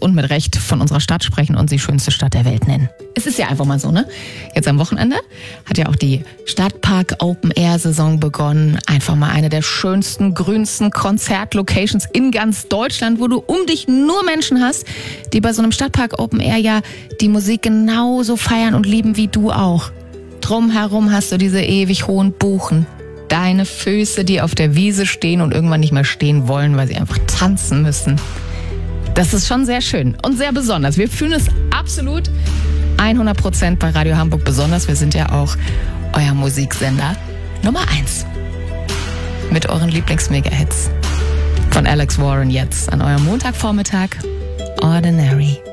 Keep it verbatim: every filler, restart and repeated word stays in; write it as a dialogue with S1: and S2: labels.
S1: und mit Recht von unserer Stadt sprechen und sie schönste Stadt der Welt nennen. Es ist ja einfach mal so, ne? Jetzt am Wochenende hat ja auch die Stadtpark Open Air Saison begonnen. Einfach mal eine der schönsten, grünsten Konzertlocations in ganz Deutschland, wo du um dich nur Menschen hast, die bei so einem Stadtpark Open Air ja die Musik genauso feiern und lieben wie du auch. Drumherum hast du diese ewig hohen Buchen. Deine Füße, die auf der Wiese stehen und irgendwann nicht mehr stehen wollen, weil sie einfach tanzen müssen. Das ist schon sehr schön und sehr besonders. Wir fühlen es absolut hundert Prozent bei Radio Hamburg besonders. Wir sind ja auch euer Musiksender Nummer eins. Mit euren Lieblings-Mega-Hits. Von Alex Warren jetzt an eurem Montagvormittag. Ordinary.